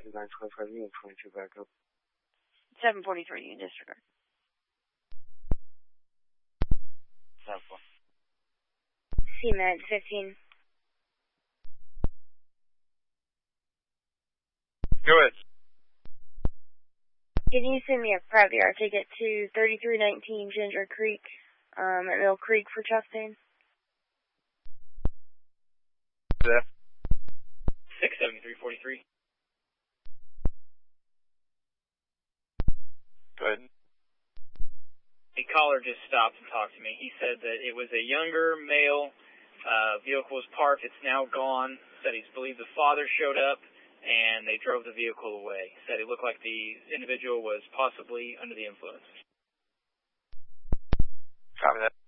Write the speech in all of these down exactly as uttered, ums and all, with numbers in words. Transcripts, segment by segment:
nine twenty-five, unit twenty-two backup. seven forty-three, you disregard. seven four. C Med fifteen. Go ahead. Can you send me a private yard ticket to thirty-three nineteen Ginger Creek, um, at Mill Creek for Chastain? Yeah. six seventy-three forty-three. Go ahead. A caller just stopped and talked to me. He said that it was a younger male. Uh, vehicle was parked. It's now gone. Said he believed the father showed up, and they drove the vehicle away. Said it looked like the individual was possibly under the influence. Copy that.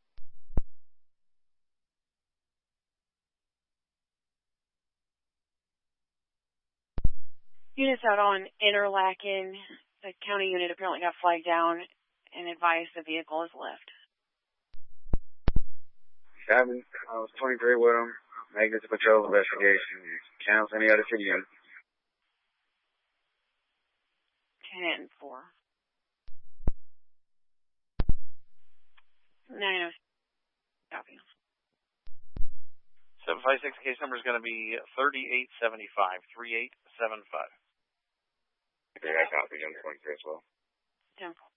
Units out on Interlaken. The county unit apparently got flagged down and advised the vehicle is left. Seven, I was twenty-three with him. Making a patrol investigation. Counts any other city unit. ten four. nine oh six. Copy. seven five six case number is going to be thirty-eight seventy-five. thirty-eight seventy-five. Okay, I copy. I'm twenty-three as well. ten four.